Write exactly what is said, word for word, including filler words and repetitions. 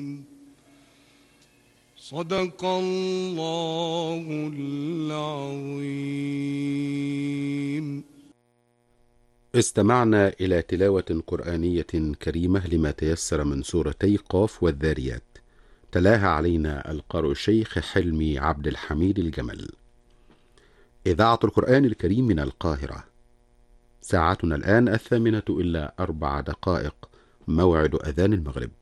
صدق الله العظيم. استمعنا إلى تلاوة قرآنية كريمة لما تيسر من سورتي قاف والذاريات، تلاها علينا القارئ الشيخ حلمي عبد الحميد الجمل. إذاعة القرآن الكريم من القاهرة. ساعتنا الآن الثامنة إلا أربع دقائق، موعد أذان المغرب.